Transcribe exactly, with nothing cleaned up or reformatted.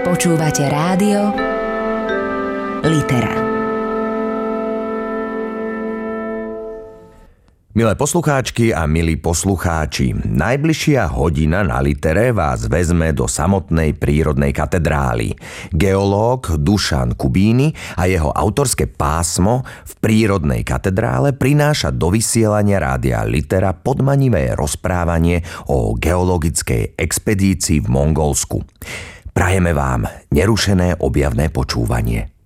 Počúvate rádio Litera. Milé poslucháčky a milí poslucháči, najbližšia hodina na Litere vás vezme do samotnej prírodnej katedrály. Geológ Dušan Kubíny a jeho autorské pásmo v prírodnej katedrále prináša do vysielania rádia Litera podmanivé rozprávanie o geologickej expedícii v Mongolsku. Prajeme vám nerušené objavné počúvanie.